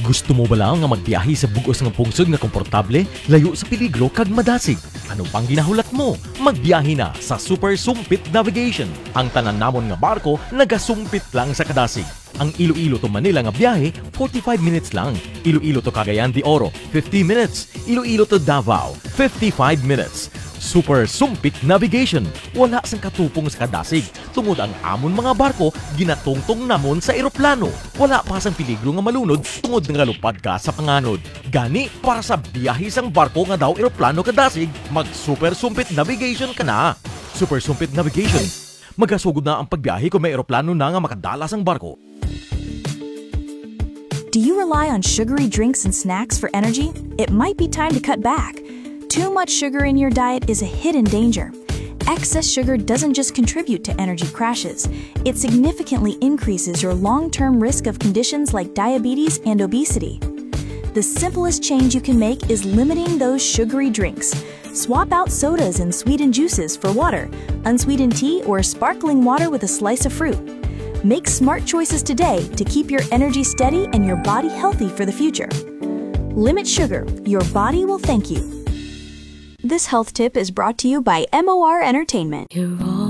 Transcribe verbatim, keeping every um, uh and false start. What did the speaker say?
Gusto mo ba lang nga magbiyahe sa bugos nga pungsod nga komportable, layo sa peligro kag madasig? Ano pang ginahulat mo? Magbiyahe na sa Super Sumpit Navigation. Ang tanan namon nga barko nagasumpit lang sa kadasig. Ang Iloilo to Manila nga biyahe, forty-five minutes lang. Iloilo to Cagayan de Oro, fifty minutes. Iloilo to Davao, fifty-five minutes. Super Sumpit Navigation. Wala sang katupong sa kadasig. Tungod ang amon mga barko, ginatungtong namon sa eroplano. Wala pa sang peligro nga malunod tungod nga lupad ka sa panganod. Gani, para sa biyahe sang barko nga daw eroplano kadasig, mag Super Sumpit Navigation ka na. Super Sumpit Navigation. Magasugod na ang pagbiyahe kung may eroplano na nga makadala sang barko. Do you rely on sugary drinks and snacks for energy? It might be time to cut back. Too much sugar in your diet is a hidden danger. Excess sugar doesn't just contribute to energy crashes, it significantly increases your long-term risk of conditions like diabetes and obesity. The simplest change you can make is limiting those sugary drinks. Swap out sodas and sweetened juices for water, unsweetened tea, or sparkling water with a slice of fruit. Make smart choices today to keep your energy steady and your body healthy for the future. Limit sugar, your body will thank you. This health tip is brought to you by M O R Entertainment.